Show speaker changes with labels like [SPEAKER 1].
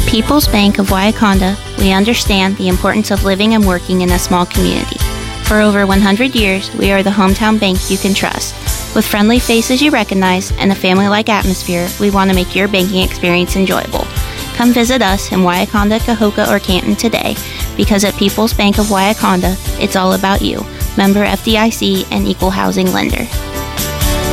[SPEAKER 1] People's Bank of Waiakanda, we understand the importance of living and working in a small community. For over 100 years, we are the hometown bank you can trust. With friendly faces you recognize and a family-like atmosphere, we want to make your banking experience enjoyable. Come visit us in Waiakanda, Kahoka, or Canton today, because at People's Bank of Waiakanda, it's all about you. Member FDIC and Equal Housing Lender.